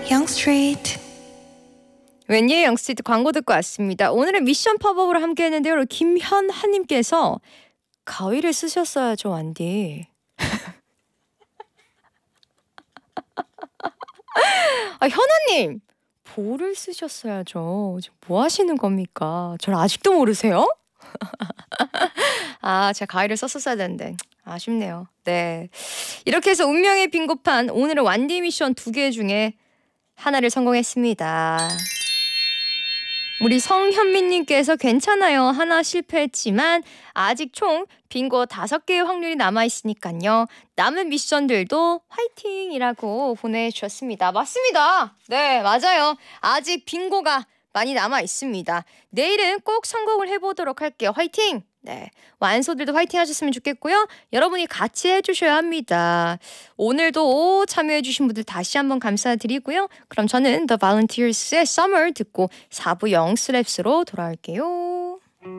Young Street. 웬예 영스트리트 광고 듣고 왔습니다. 오늘의 미션 팝업으로 함께 했는데요. 김현하님께서 가위를 쓰셨어야죠, 완디. 아, 현아님! 볼을 쓰셨어야죠. 지금 뭐 하시는 겁니까? 저를 아직도 모르세요? 아, 제가 가위를 썼었어야 되는데 아쉽네요. 네, 이렇게 해서 운명의 빙고판 오늘은 완디 미션 2개 중에 하나를 성공했습니다. 우리 성현민님께서 괜찮아요. 하나 실패했지만 아직 총 빙고 5개의 확률이 남아있으니까요. 남은 미션들도 화이팅이라고 보내주셨습니다. 맞습니다. 네, 맞아요. 아직 빙고가 많이 남아있습니다. 내일은 꼭 성공을 해보도록 할게요. 화이팅! 네, 완소들도 화이팅 하셨으면 좋겠고요. 여러분이 같이 해주셔야 합니다. 오늘도 참여해주신 분들 다시 한번 감사드리고요. 그럼 저는 The Volunteers의 Summer 듣고 4부 영스랩스로 돌아올게요.